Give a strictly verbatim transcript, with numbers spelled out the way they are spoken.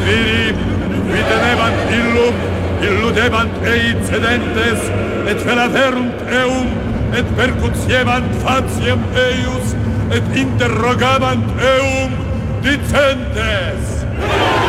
viri, qui tenebant illum, illudebant ei cedentes, et felaverunt eum, et percutiebant faciem eius, et interrogabant eum dicentes.